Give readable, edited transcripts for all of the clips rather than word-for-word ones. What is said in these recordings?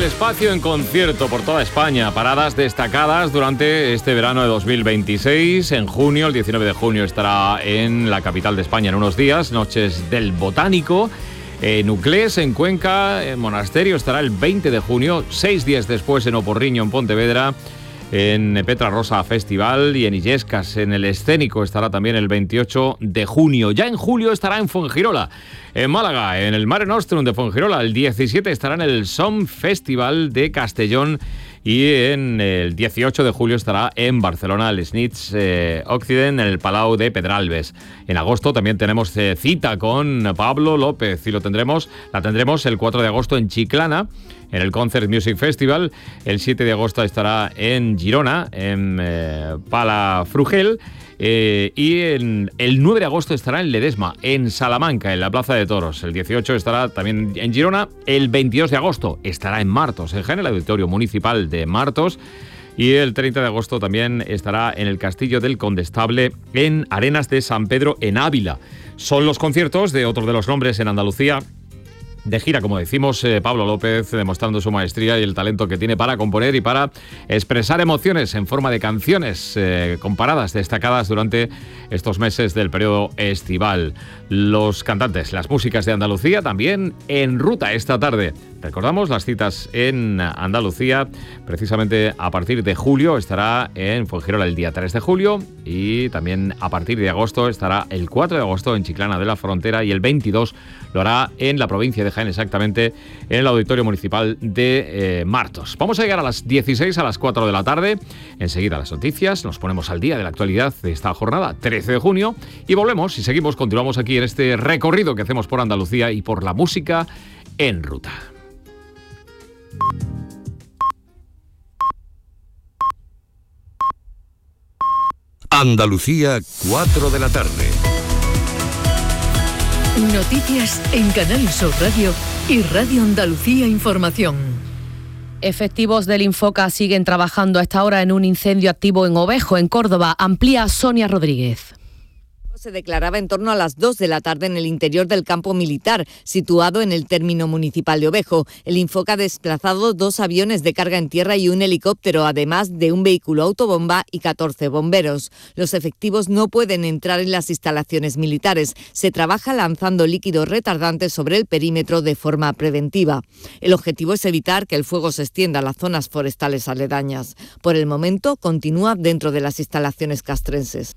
espacio en concierto por toda España. Paradas destacadas durante este verano de 2026. En junio, el 19 de junio, estará en la capital de España en unos días. Noches del Botánico. En Uclés, en Cuenca, en Monasterio, estará el 20 de junio. 6 días después en Oporriño, en Pontevedra. En Petra Rosa Festival y en Illescas, en el Escénico, estará también el 28 de junio. Ya en julio estará en Fuengirola, en Málaga, en el Mare Nostrum de Fuengirola. El 17 estará en el Som Festival de Castellón y en el 18 de julio estará en Barcelona, el Snitz Occident, en el Palau de Pedralbes. En agosto también tenemos cita con Pablo López y la tendremos el 4 de agosto en Chiclana, en el Concert Music Festival. El 7 de agosto estará en Girona, en Palafrugell. Y el 9 de agosto estará en Ledesma, en Salamanca, en la Plaza de Toros. El 18 estará también en Girona. El 22 de agosto estará en Martos, en el Auditorio Municipal de Martos. Y el 30 de agosto también estará en el Castillo del Condestable, en Arenas de San Pedro, en Ávila. Son los conciertos de otros de los nombres en Andalucía de gira, como decimos, Pablo López, demostrando su maestría y el talento que tiene para componer y para expresar emociones en forma de canciones comparadas, destacadas durante estos meses del periodo estival. Los cantantes, las músicas de Andalucía también en ruta esta tarde. Recordamos las citas en Andalucía, precisamente a partir de julio estará en Fuengirola el día 3 de julio y también a partir de agosto estará el 4 de agosto en Chiclana de la Frontera y el 22 lo hará en la provincia de Jaén, exactamente en el Auditorio Municipal de Martos. Vamos a llegar a las 16, a las 4 de la tarde, enseguida las noticias, nos ponemos al día de la actualidad de esta jornada, 13 de junio, y volvemos y seguimos, continuamos aquí en este recorrido que hacemos por Andalucía y por la música en ruta. Andalucía, 4 de la tarde. Noticias en Canal Sur Radio y Radio Andalucía Información. Efectivos del Infoca siguen trabajando a esta hora en un incendio activo en Ovejo, en Córdoba. Amplía Sonia Rodríguez. Se declaraba en torno a las 2 de la tarde en el interior del campo militar, situado en el término municipal de Ovejo. El Infoca ha desplazado 2 aviones de carga en tierra y un helicóptero, además de un vehículo autobomba y 14 bomberos. Los efectivos no pueden entrar en las instalaciones militares. Se trabaja lanzando líquidos retardantes sobre el perímetro de forma preventiva. El objetivo es evitar que el fuego se extienda a las zonas forestales aledañas. Por el momento, continúa dentro de las instalaciones castrenses.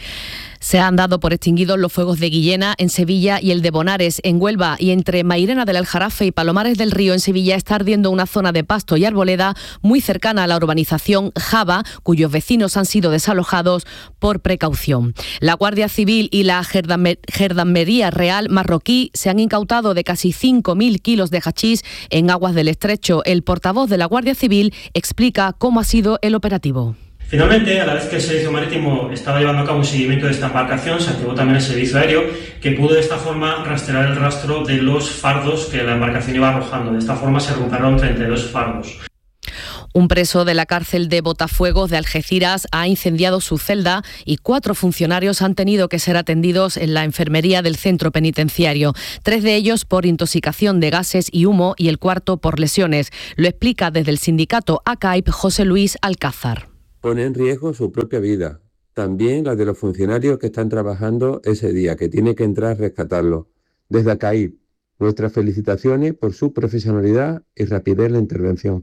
Se han dado por extinguidos los fuegos de Guillena en Sevilla y el de Bonares en Huelva, y entre Mairena del Aljarafe y Palomares del Río en Sevilla está ardiendo una zona de pasto y arboleda muy cercana a la urbanización Java, cuyos vecinos han sido desalojados por precaución. La Guardia Civil y la Gendarmería Real marroquí se han incautado de casi 5.000 kilos de hachís en aguas del Estrecho. El portavoz de la Guardia Civil explica cómo ha sido el operativo. Finalmente, a la vez que el Servicio Marítimo estaba llevando a cabo un seguimiento de esta embarcación, se activó también el Servicio Aéreo, que pudo de esta forma rastrear el rastro de los fardos que la embarcación iba arrojando. De esta forma se recuperaron 32 fardos. Un preso de la cárcel de Botafuegos de Algeciras ha incendiado su celda y 4 funcionarios han tenido que ser atendidos en la enfermería del centro penitenciario. 3 de ellos por intoxicación de gases y humo y el 4 por lesiones. Lo explica desde el sindicato ACAIP José Luis Alcázar. Pone en riesgo su propia vida, también la de los funcionarios que están trabajando ese día, que tiene que entrar a rescatarlo. Desde ACAIP, nuestras felicitaciones por su profesionalidad y rapidez en la intervención.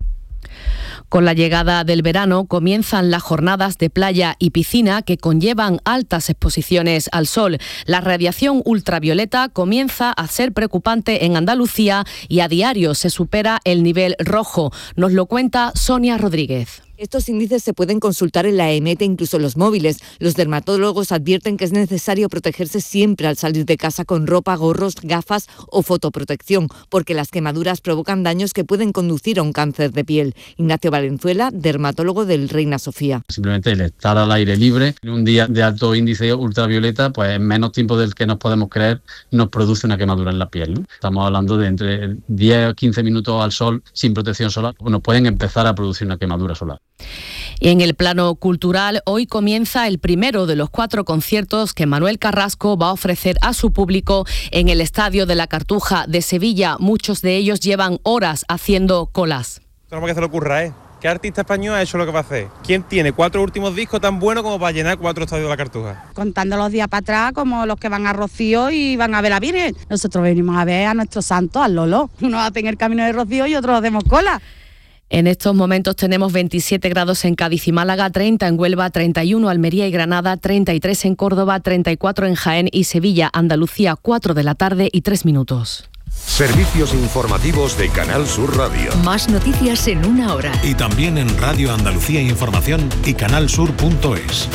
Con la llegada del verano comienzan las jornadas de playa y piscina que conllevan altas exposiciones al sol. La radiación ultravioleta comienza a ser preocupante en Andalucía y a diario se supera el nivel rojo. Nos lo cuenta Sonia Rodríguez. Estos índices se pueden consultar en la EMET e incluso en los móviles. Los dermatólogos advierten que es necesario protegerse siempre al salir de casa con ropa, gorros, gafas o fotoprotección, porque las quemaduras provocan daños que pueden conducir a un cáncer de piel. Ignacio Valenzuela, dermatólogo del Reina Sofía. Simplemente el estar al aire libre, en un día de alto índice ultravioleta, pues en menos tiempo del que nos podemos creer, nos produce una quemadura en la piel, ¿no? Estamos hablando de entre 10 o 15 minutos al sol sin protección solar, nos pueden empezar a producir una quemadura solar. En el plano cultural, hoy comienza el primero de los 4 conciertos que Manuel Carrasco va a ofrecer a su público en el Estadio de la Cartuja de Sevilla. Muchos de ellos llevan horas haciendo colas. Tenemos que se le ocurra, ¿qué artista español ha hecho lo que va a hacer? ¿Quién tiene 4 últimos discos tan buenos como para llenar 4 estadios de la Cartuja? Contando los días para atrás como los que van a Rocío y van a ver a la Virgen. Nosotros venimos a ver a nuestro santo, al Lolo. Unos hacen el camino de Rocío y otros hacemos cola. En estos momentos tenemos 27 grados en Cádiz y Málaga, 30 en Huelva, 31 Almería y Granada, 33 en Córdoba, 34 en Jaén y Sevilla, Andalucía, 4 de la tarde y 3 minutos. Servicios informativos de Canal Sur Radio. Más noticias en una hora. Y también en Radio Andalucía Información y canalsur.es.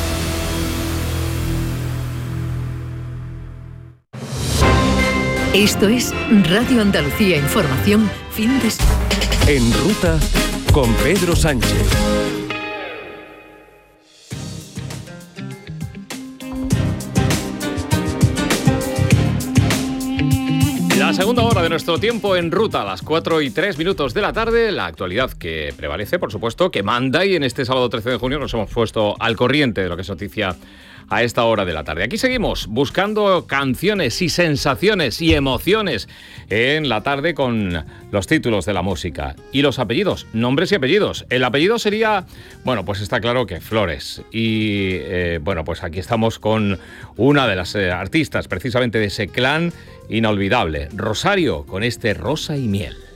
Esto es Radio Andalucía Información, fin de semana. En ruta con Pedro Sánchez. La segunda hora de nuestro tiempo en ruta, a las 4 y 3 minutos de la tarde, la actualidad que prevalece, por supuesto, que manda, y en este sábado 13 de junio nos hemos puesto al corriente de lo que es noticia a esta hora de la tarde. Aquí seguimos buscando canciones y sensaciones y emociones en la tarde con los títulos de la música y los apellidos, nombres y apellidos. El apellido sería, bueno, pues está claro que Flores. Y bueno, pues aquí estamos con una de las artistas precisamente de ese clan inolvidable, Rosario, con este Rosa y Miel.